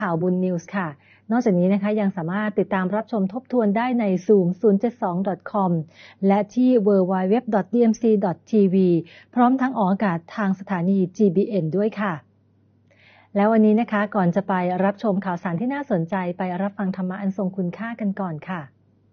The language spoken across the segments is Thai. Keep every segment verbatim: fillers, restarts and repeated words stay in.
ข่าวบุญนิวส์ค่ะนอกจากนี้นะคะยังสามารถติดตามรับชมทบทวนได้ใน ซูม ศูนย์ เจ็ด สอง ดอท คอม และที่ ดับเบิลยู ดับเบิลยู ดับเบิลยู ดอท ดี เอ็ม ซี ดอท ที วี พร้อมทั้งออกอากาศทางสถานี จี บี เอ็น ด้วยค่ะแล้ววันนี้นะคะก่อนจะไปรับชมข่าวสารที่น่าสนใจไปรับฟังธรรมะอันทรงคุณค่ากันก่อนค่ะ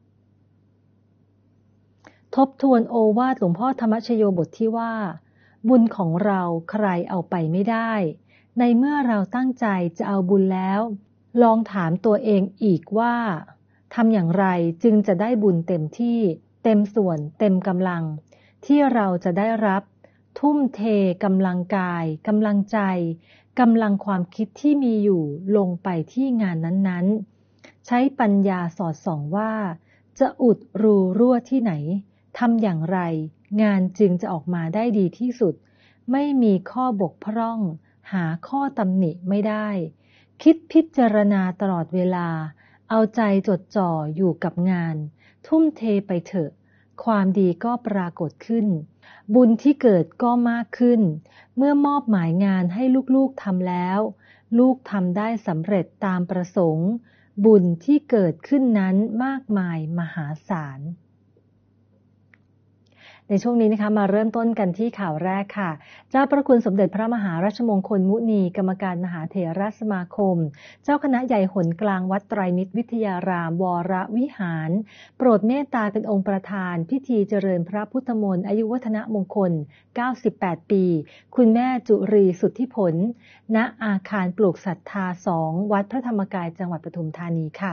ทบทวนโอวาทหลวงพ่อธรรมชโยบทที่ว่าบุญของเราใครเอาไปไม่ได้ในเมื่อเราตั้งใจจะเอาบุญแล้วลองถามตัวเองอีกว่าทำอย่างไรจึงจะได้บุญเต็มที่เต็มส่วนเต็มกำลังที่เราจะได้รับทุ่มเทกำลังกายกำลังใจกำลังความคิดที่มีอยู่ลงไปที่งานนั้นๆใช้ปัญญาสอดส่องว่าจะอุดรูรั่วที่ไหนทำอย่างไรงานจึงจะออกมาได้ดีที่สุดไม่มีข้อบกพร่องหาข้อตำหนิไม่ได้คิดพิจารณาตลอดเวลาเอาใจจดจ่ออยู่กับงานทุ่มเทไปเถอะความดีก็ปรากฏขึ้นบุญที่เกิดก็มากขึ้นเมื่อมอบหมายงานให้ลูกๆทำแล้วลูกทำได้สำเร็จตามประสงค์บุญที่เกิดขึ้นนั้นมากมายมหาศาลในช่วงนี้นะคะมาเริ่มต้นกันที่ข่าวแรกค่ะเจ้าพระคุณสมเด็จพระมหาราชมงคลมุนีกรรมการมหาเถรสมาคมเจ้าคณะใหญ่หนกลางวัดไตรมิตรวิทยารามวรวิหารโปรดเมตตาเป็นองค์ประธานพิธีเจริญพระพุทธมนต์อายุวัฒนมงคลเก้าสิบแปดปีคุณแม่จุรีสุทธิผลณอาคารปลูกศรัทธาสองวัดพระธรรมกายจังหวัดปทุมธานีค่ะ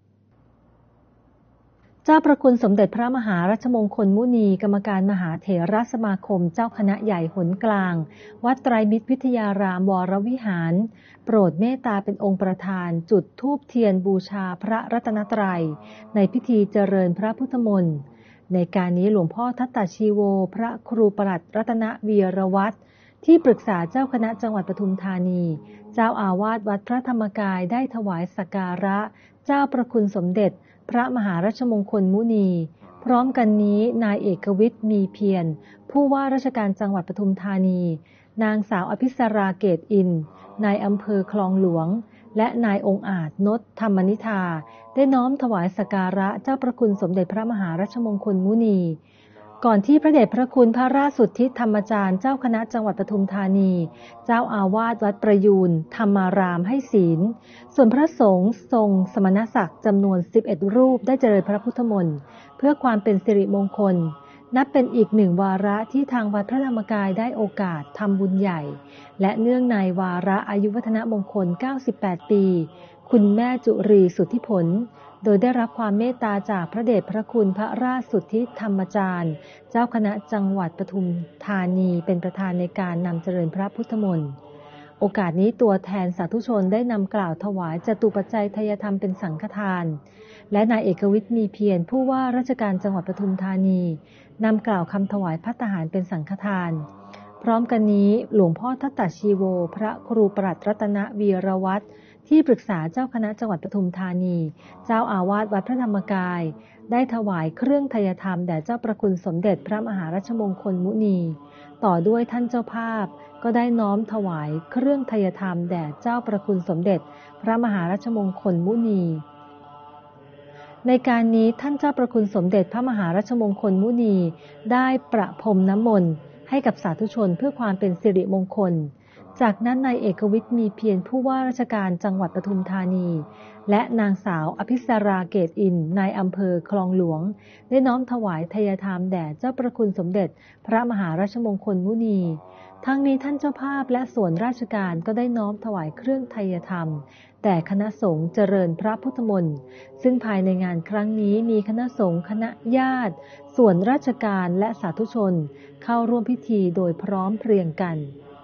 เจ้าประคุณสมเด็จพระมหารัชมงคลมุนีกรรมการมหาเถรสมาคมเจ้าคณะใหญ่หนกลางวัดไตรมิตรวิทยารามวรวิหารโปรดเมตตาเป็นองค์ประธานจุดธูปเทียนบูชาพระรัตนตรัยในพิธีเจริญพระพุทธมนต์ในการนี้หลวงพ่อทัตตชีโวพระครูปลัดรัตนวีรวัฒน์ที่ปรึกษาเจ้าคณะจังหวัดปทุมธานีเจ้าอาวาสวัดพระธรรมกายได้ถวายสักการะเจ้าประคุณสมเด็จพระมหาราชมงคลมุนีพร้อมกันนี้นายเอกวิทย์มีเพียรผู้ว่าราชการจังหวัดปทุมธานีนางสาวอภิสราเกตอินนายอำเภอคลองหลวงและนายองค์อาจนชธรรมนิธาได้น้อมถวายสักการะเจ้าประคุณสมเด็จพระมหาราชมงคลมุนีก่อนที่พระเดชพระคุณพระราชสุทธิธรรมจารย์เจ้าคณะจังหวัดปทุมธานีเจ้าอาวาสวัดประยูรธรรมารามให้ศีลส่วนพระสงฆ์ทรงสมณศักดิ์จำนวนสิบเอ็ดรูปได้เจริญพระพุทธมนต์เพื่อความเป็นสิริมงคลนับเป็นอีกหนึ่งวาระที่ทางวัดพระธรรมกายได้โอกาสทำบุญใหญ่และเนื่องในวาระอายุวัฒนมงคลเก้าสิบแปดปีคุณแม่จุรีสุทธิผลโดยได้รับความเมตตาจากพระเดชพระคุณพระราชสุทธิธรรมจารย์เจ้าคณะจังหวัดปทุมธานีเป็นประธานในการนำเจริญพระพุทธมนต์โอกาสนี้ตัวแทนสาธุชนได้นำกล่าวถวายจตุปัจจัยทายธรรมเป็นสังฆทานและนายเอกวิทย์มีเพียรผู้ว่าราชการจังหวัดปทุมธานีนำกล่าวคำถวายภัตตาหารเป็นสังฆทานพร้อมกันนี้หลวงพ่อทัตตชีโวพระครูปลัดรัตนวีรวัฒน์ที่ปรึกษาเจ้าคณะจังหวัดปทุมธานีเจ้าอาวาสวัดพระธรรมกายได้ถวายเครื่องไทยธรรมแด่เจ้าประคุณสมเด็จพระมหาราชมงคลมุนีต่อด้วยท่านเจ้าภาพก็ได้น้อมถวายเครื่องไทยธรรมแด่เจ้าประคุณสมเด็จพระมหาราชมงคลมุนีในการนี้ท่านเจ้าประคุณสมเด็จพระมหาราชมงคลมุนีได้ประพรมน้ำมนต์ให้กับสาธุชนเพื่อความเป็นสิริมงคลจากนั้นนายเอกวิทย์มีเพียรผู้ว่าราชการจังหวัดปทุมธานีและนางสาวอภิสราเกตอินนายอำเภอคลองหลวงได้น้อมถวายทายธรรมแด่เจ้าประคุณสมเด็จพระมหาราชมงคลมุนีทั้งนี้ท่านเจ้าภาพและส่วนราชการก็ได้น้อมถวายเครื่องไทยธรรมแด่คณะสงฆ์เจริญพระพุทธมนต์ซึ่งภายในงานครั้งนี้มีคณะสงฆ์คณะญาติส่วนราชการและสาธุชนเข้าร่วมพิธีโดยพร้อมเพรียงกัน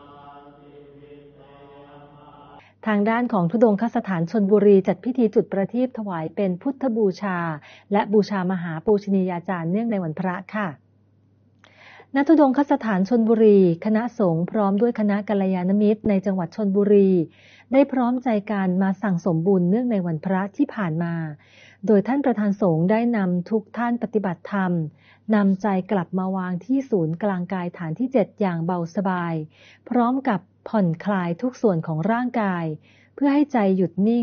ทางด้านของธุดงคสถานชลบุรีจัดพิธีจุดประทีปถวายเป็นพุทธบูชาและบูชามหาปูชนียาจารย์เนื่องในวันพระค่ะณธุดงคสถานชลบุรีคณะสงฆ์พร้อมด้วยคณะกัลยาณมิตรในจังหวัดชลบุรีได้พร้อมใจกันมาสั่งสมบุญเนื่องในวันพระที่ผ่านมาโดยท่านประธานสงฆ์ได้นำทุกท่านปฏิบัติธรรมนำใจกลับมาวางที่ศูนย์กลางกายฐานที่เจ็ดอย่างเบาสบายพร้อมกับผ่อนคลายทุกส่วนของร่างกายเพื่อให้ใจหยุดนิ่ง